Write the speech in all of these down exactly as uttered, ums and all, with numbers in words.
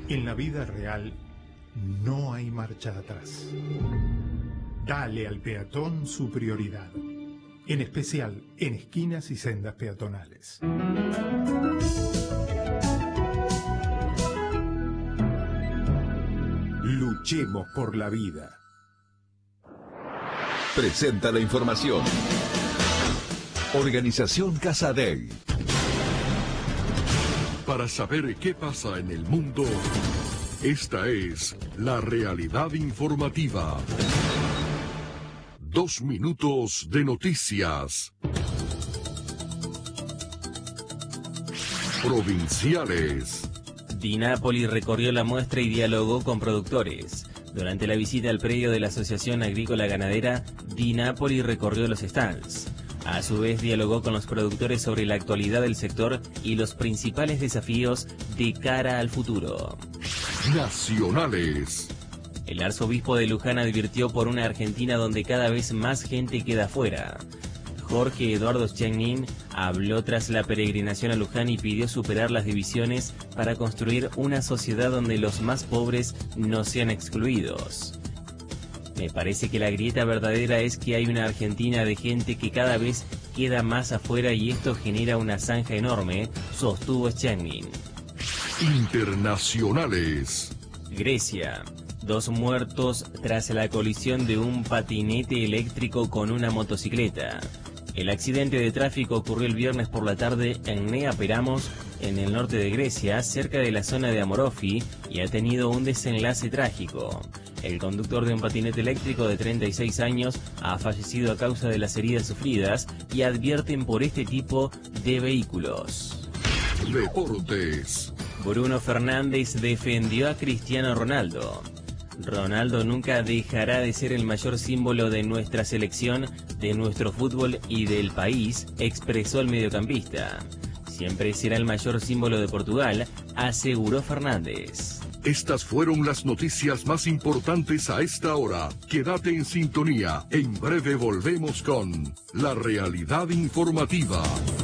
En la vida real no hay marcha atrás. Dale al peatón su prioridad, en especial en esquinas y sendas peatonales. Luchemos por la vida. Presenta la información. Organización Casadei. Para saber qué pasa en el mundo, esta es la realidad informativa. Dos minutos de noticias. Provinciales. Di Napoli recorrió la muestra y dialogó con productores. Durante la visita al predio de la Asociación Agrícola Ganadera, Di Napoli recorrió los stands. A su vez dialogó con los productores sobre la actualidad del sector y los principales desafíos de cara al futuro. Nacionales. El arzobispo de Luján advirtió por una Argentina donde cada vez más gente queda fuera. Jorge Eduardo Chagnin habló tras la peregrinación a Luján y pidió superar las divisiones para construir una sociedad donde los más pobres no sean excluidos. Me parece que la grieta verdadera es que hay una Argentina de gente que cada vez queda más afuera y esto genera una zanja enorme, sostuvo Chagnin. Internacionales. Grecia. Dos muertos tras la colisión de un patinete eléctrico con una motocicleta. El accidente de tráfico ocurrió el viernes por la tarde en Nea Peramos, en el norte de Grecia, cerca de la zona de Amorofi, y ha tenido un desenlace trágico. El conductor de un patinete eléctrico de treinta y seis años ha fallecido a causa de las heridas sufridas y advierten por este tipo de vehículos. Deportes. Bruno Fernández defendió a Cristiano Ronaldo. Ronaldo nunca dejará de ser el mayor símbolo de nuestra selección, de nuestro fútbol y del país, expresó el mediocampista. Siempre será el mayor símbolo de Portugal, aseguró Fernández. Estas fueron las noticias más importantes a esta hora. Quédate en sintonía. En breve volvemos con la realidad informativa.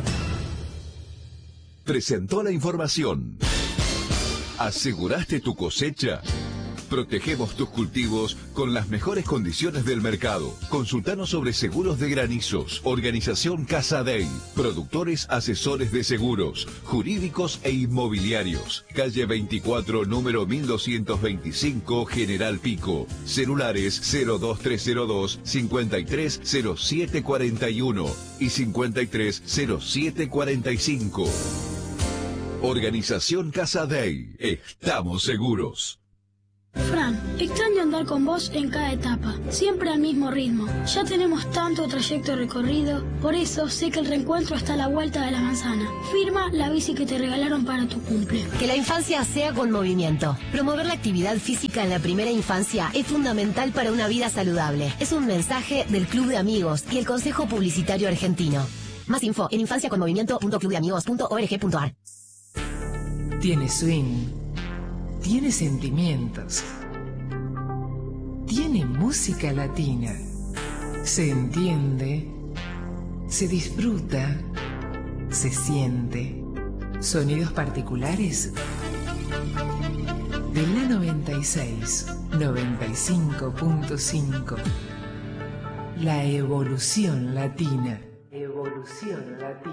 Presentó la información. ¿Aseguraste tu cosecha? Protegemos tus cultivos con las mejores condiciones del mercado. Consultanos sobre seguros de granizos. Organización Casadei. Productores asesores de seguros, jurídicos e inmobiliarios. Calle veinticuatro, número mil doscientos veinticinco, General Pico. Celulares cero dos tres cero dos, cincuenta y tres cero siete cuarenta y uno y cincuenta y tres cero siete cuarenta y cinco. Organización Casadei. Estamos seguros. Fran, extraño andar con vos en cada etapa, siempre al mismo ritmo. Ya tenemos tanto trayecto recorrido, por eso sé que el reencuentro está a la vuelta de la manzana. Firma la bici que te regalaron para tu cumple. Que la infancia sea con movimiento. Promover la actividad física en la primera infancia es fundamental para una vida saludable. Es un mensaje del Club de Amigos y el Consejo Publicitario Argentino. Más info en infancia con movimiento punto club de amigos punto org punto ar. Tiene swing, tiene sentimientos, tiene música latina, se entiende, se disfruta, se siente. Sonidos particulares de la noventa y seis, noventa y cinco punto cinco. La evolución latina. Evolución latina.